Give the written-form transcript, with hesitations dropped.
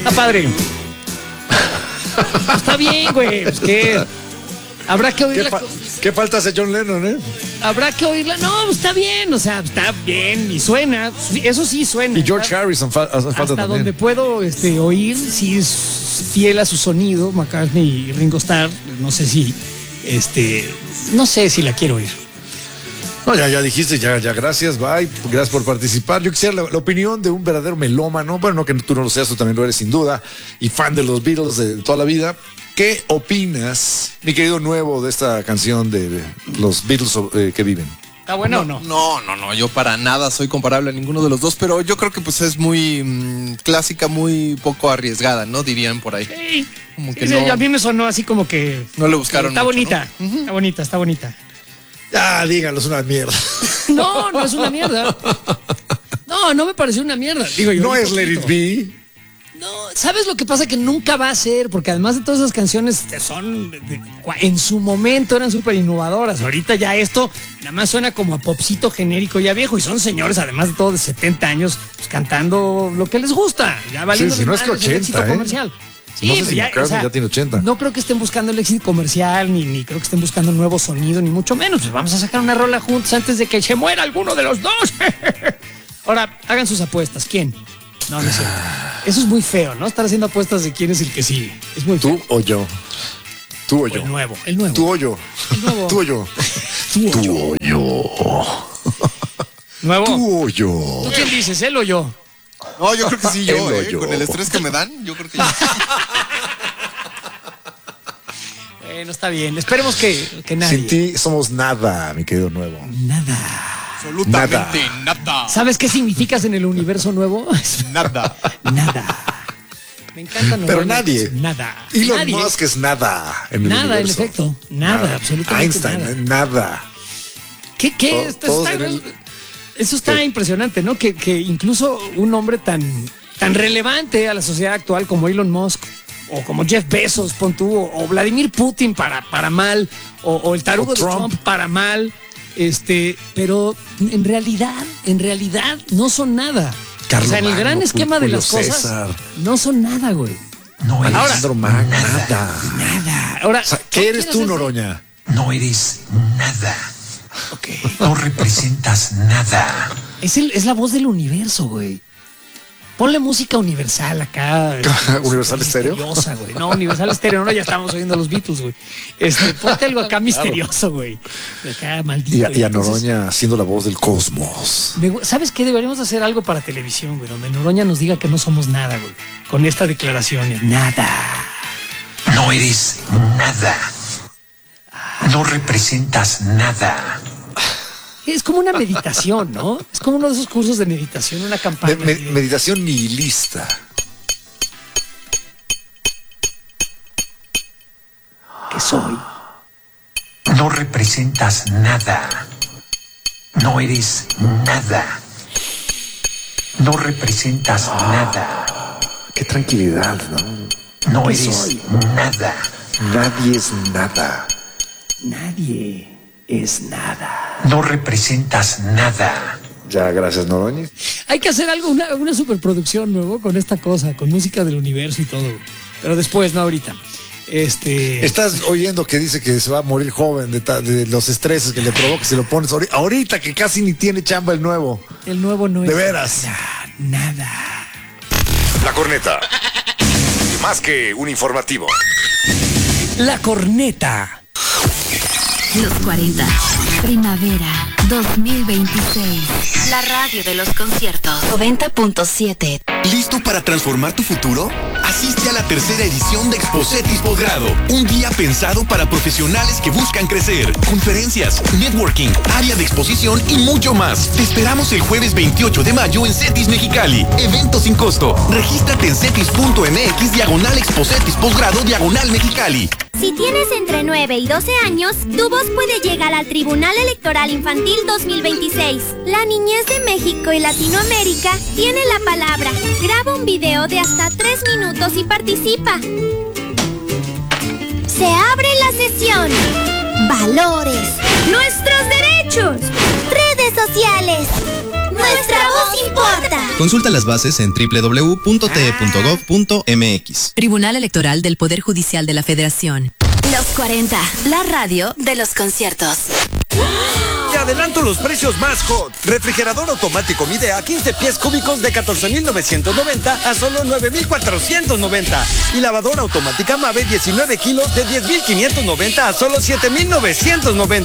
Está padre. Está bien, güey. Pues que habrá que oírla. ¿Qué falta hace John Lennon, eh? Habrá que oírla. No, está bien. O sea, está bien y suena. Eso sí suena. Y George Harrison falta hasta también. donde puedo oír, si es fiel a su sonido, McCartney y Ringo Starr. No sé si, no sé si la quiero oír. No, ya dijiste, ya, gracias, bye, gracias por participar. Yo quisiera la opinión de un verdadero melómano, bueno, no que tú no lo seas, tú también lo eres sin duda, y fan de los Beatles de toda la vida. ¿Qué opinas, mi querido nuevo, de esta canción de los Beatles que viven? ¿Está bueno o no? No, yo para nada soy comparable a ninguno de los dos, pero yo creo que pues es muy clásica, muy poco arriesgada, ¿no? Dirían por ahí. Sí, Como que sí, no, a mí me sonó así como que... no le buscaron Está mucho, bonita, ¿no? está bonita. Ah, díganlo, es una mierda. No es una mierda. No me pareció una mierda. Digo yo. No es Let It Be. No, ¿sabes lo que pasa? Que nunca va a ser, porque además de todas esas canciones en su momento eran súper innovadoras. Ahorita ya esto nada más suena como a popcito genérico ya viejo, y son señores, además de todo, de 70 años, pues, cantando lo que les gusta. Ya valiendo si no es que 80, éxito comercial. Sí, no sé si McCartney ya tiene 80. No creo que estén buscando el éxito comercial, ni creo que estén buscando un nuevo sonido, ni mucho menos. Pues vamos a sacar una rola juntos antes de que se muera alguno de los dos. Ahora, hagan sus apuestas. ¿Quién? No es cierto. Eso es muy feo, ¿no? Estar haciendo apuestas de quién es el que sigue. Es muy feo. ¿Tú o yo? ¿Tú o yo? El nuevo. ¿Tú o yo? El nuevo. ¿Tú o yo? ¿Tú o yo? Nuevo. ¿Tú o yo? ¿Tú quién dices, él o yo? No, yo creo que sí, Él o yo. con el estrés que me dan, yo creo que yo. Bueno, está bien. Esperemos que nadie. Sin ti somos nada, mi querido nuevo. Nada. Absolutamente nada. ¿Sabes qué significas en el universo nuevo? Nada. Nada. Me encanta. Pero nadie. Nada. Elon Nadie. Musk es nada en el Nada, en universo. efecto. Nada, absolutamente Einstein, nada. nada. ¿Qué? Todos en el- Eso está impresionante, ¿no? Que incluso un hombre tan relevante a la sociedad actual como Elon Musk, o como Jeff Bezos, pon tú, o Vladimir Putin para mal, o el tarugo O de Trump. Trump para mal, pero en realidad no son nada. Carlos o sea, en el Magno, gran esquema de Julio las cosas, César. no son nada, güey. No, Alejandro Magno, nada. Nada. Ahora, O sea, ¿qué eres tú, hacer? Noroña? No eres nada. Ok. No representas nada. Es la voz del universo, güey. Ponle música universal acá. ¿Universal Estéreo? Misteriosa, güey. No, Universal Estéreo, no, ya estamos oyendo los Beatles, güey. Ponte algo acá misterioso, güey. Acá maldito. Y a Entonces, Noroña haciendo la voz del cosmos. ¿sabes qué? Deberíamos hacer algo para televisión, güey, donde Noroña nos diga que no somos nada, güey. Con esta declaración, nada. No eres nada. No representas nada. Es como una meditación, ¿no? Es como uno de esos cursos de meditación, una campaña. Meditación nihilista. ¿Qué soy? No representas nada. No eres nada. No representas nada. Qué tranquilidad, ¿no? No ¿Qué eres soy? nada. Nadie es nada. Nadie es nada. No representas nada. Ya, gracias, Noroña. Hay que hacer algo, una superproducción nuevo con esta cosa, con música del universo y todo. Pero después, no ahorita. Estás oyendo que dice que se va a morir joven de los estreses que le provoca si lo pones ahorita que casi ni tiene chamba el nuevo. El nuevo no es De veras. nada. La corneta. Más que un informativo. La corneta. Los 40. Primavera 2026. La radio de los conciertos. 90.7. ¿Listo para transformar tu futuro? Asiste a la tercera edición de Expocetis Posgrado, un día pensado para profesionales que buscan crecer. Conferencias, networking, área de exposición y mucho más. Te esperamos el jueves 28 de mayo en Cetis Mexicali. Evento sin costo. Regístrate en cetis.mx/Expocetis Posgrado/Mexicali. Si tienes entre 9 y 12 años, tu voz puede llegar al Tribunal Electoral Infantil 2026. La niñez de México y Latinoamérica tiene la palabra. Graba un video de hasta 3 minutos y participa. Se abre la sesión. Valores. Nuestros derechos. Redes sociales. Nuestra voz importa. Consulta las bases en www.te.gov.mx. Tribunal Electoral del Poder Judicial de la Federación. Los 40, la radio de los conciertos. Te adelanto los precios más hot. Refrigerador automático Midea 15 pies cúbicos de 14,990 a solo 9,490. Y lavadora automática Mave 19 kilos de 10,590 a solo 7,990.